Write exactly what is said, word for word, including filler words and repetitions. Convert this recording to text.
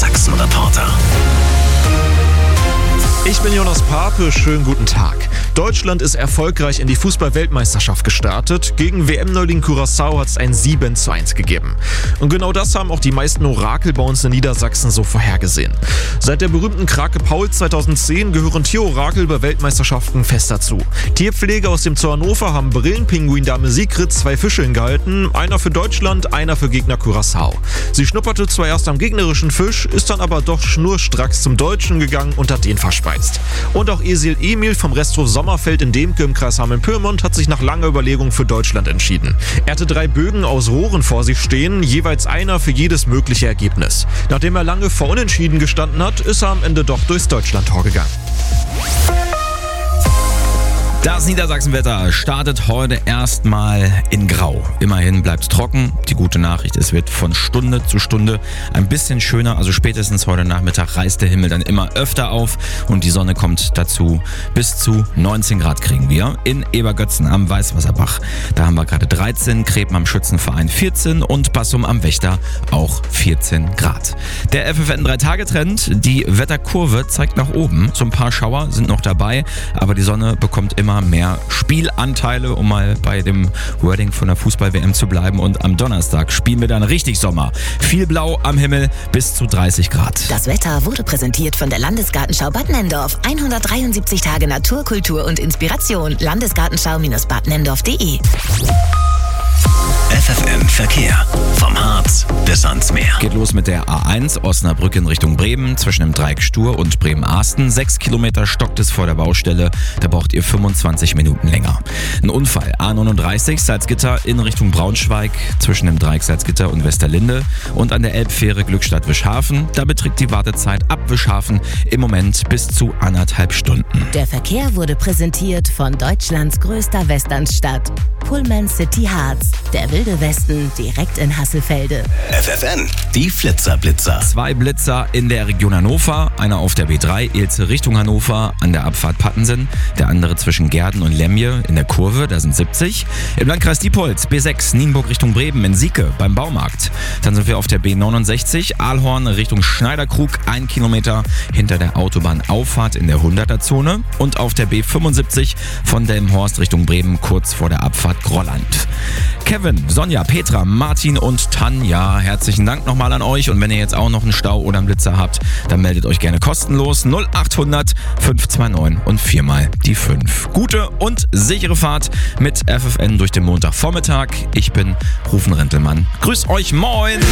Sachsen-Reporter. Ich bin Jonas Pape, schönen guten Tag. Deutschland ist erfolgreich in die Fußball-Weltmeisterschaft gestartet. Gegen W M-Neuling Curaçao hat es ein sieben zu eins gegeben. Und genau das haben auch die meisten Orakel bei uns in Niedersachsen so vorhergesehen. Seit der berühmten Krake Paul zweitausendzehn gehören Tier-Orakel bei Weltmeisterschaften fest dazu. Tierpfleger aus dem Zoo Hannover haben Brillenpinguin-Dame Sigrid zwei Fischeln gehalten. Einer für Deutschland, einer für Gegner Curaçao. Sie schnupperte zwar erst am gegnerischen Fisch, ist dann aber doch schnurstracks zum Deutschen gegangen und hat den verspeist. Und auch Esil Emil vom Resthof Sommerfeld in Demke im Kreis Hameln-Pyrmont hat sich nach langer Überlegung für Deutschland entschieden. Er hatte drei Bögen aus Rohren vor sich stehen, jeweils einer für jedes mögliche Ergebnis. Nachdem er lange vor Unentschieden gestanden hat, ist er am Ende doch durchs Deutschlandtor gegangen. Das Niedersachsenwetter startet heute erstmal in Grau. Immerhin bleibt es trocken. Die gute Nachricht, es wird von Stunde zu Stunde ein bisschen schöner. Also spätestens heute Nachmittag reißt der Himmel dann immer öfter auf und die Sonne kommt dazu. Bis zu neunzehn Grad kriegen wir in Ebergötzen am Weißwasserbach. Da haben wir gerade dreizehn, Kreben am Schützenverein vierzehn und Passum am Wächter auch vierzehn Grad. Der F F N drei Tage Trend, die Wetterkurve zeigt nach oben. So ein paar Schauer sind noch dabei, aber die Sonne bekommt immer mehr Spielanteile, um mal bei dem Wording von der Fußball-W M zu bleiben. Und am Donnerstag spielen wir dann richtig Sommer. Viel Blau am Himmel, bis zu dreißig Grad. Das Wetter wurde präsentiert von der Landesgartenschau Bad Nenndorf. hundertdreiundsiebzig Tage Natur, Kultur und Inspiration. Landesgartenschau Bad Nenndorf punkt de. F F N Verkehr. Vom Harz bis ans Meer. Geht los mit der A eins Osnabrück in Richtung Bremen zwischen dem Dreieck Stur und Bremen-Arsten. Sechs Kilometer stockt es vor der Baustelle. Da braucht ihr fünfundzwanzig Minuten länger. Ein Unfall. A neununddreißig Salzgitter in Richtung Braunschweig zwischen dem Dreieck Salzgitter und Westerlinde. Und an der Elbfähre Glückstadt-Wischhafen. Da beträgt die Wartezeit ab Wischhafen im Moment bis zu anderthalb Stunden. Der Verkehr wurde präsentiert von Deutschlands größter Westernstadt. Pullman City Harz. Der wilde Westen direkt in Hasselfelde. F F N, die Flitzer-Blitzer. Zwei Blitzer in der Region Hannover. Einer auf der B drei, Ilze Richtung Hannover, an der Abfahrt Pattensen. Der andere zwischen Gerden und Lemje in der Kurve, da sind siebzig. Im Landkreis Diepholz, B sechs, Nienburg Richtung Bremen in Sieke beim Baumarkt. Dann sind wir auf der B neunundsechzig, Aalhorn Richtung Schneiderkrug, ein Kilometer hinter der Autobahnauffahrt in der hunderter-Zone. Und auf der B fünfundsiebzig von Delmenhorst Richtung Bremen, kurz vor der Abfahrt Grolland. Kevin, Sonja, Petra, Martin und Tanja, herzlichen Dank nochmal an euch. Und wenn ihr jetzt auch noch einen Stau oder einen Blitzer habt, dann meldet euch gerne kostenlos null achthundert fünf zwei neun und viermal die fünf. Gute und sichere Fahrt mit F F N durch den Montagvormittag. Ich bin Rufen Rintelmann. Grüß euch, moin!